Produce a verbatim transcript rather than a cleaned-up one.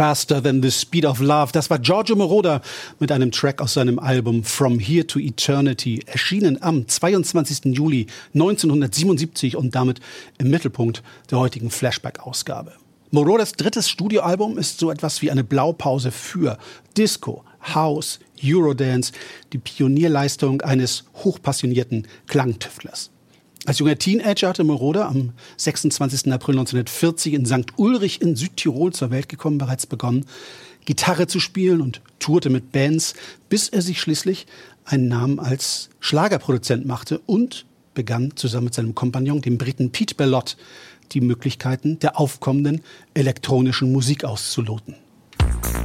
Faster Than the Speed of Love. Das war Giorgio Moroder mit einem Track aus seinem Album From Here to Eternity, erschienen am zweiundzwanzigsten Juli neunzehnhundertsiebenundsiebzig und damit im Mittelpunkt der heutigen Flashback-Ausgabe. Moroders drittes Studioalbum ist so etwas wie eine Blaupause für Disco, House, Eurodance, die Pionierleistung eines hochpassionierten Klangtüftlers. Als junger Teenager hatte Moroder am sechsundzwanzigsten April neunzehnhundertvierzig in Sankt Ulrich in Südtirol zur Welt gekommen, bereits begonnen, Gitarre zu spielen und tourte mit Bands, bis er sich schließlich einen Namen als Schlagerproduzent machte und begann zusammen mit seinem Kompagnon, dem Briten Pete Bellotte, die Möglichkeiten der aufkommenden elektronischen Musik auszuloten.